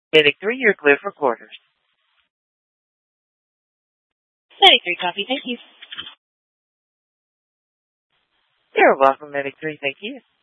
Medic 3, you're clear for quarters. Medic 3, copy. Thank you. You're welcome, Medic 3. Thank you.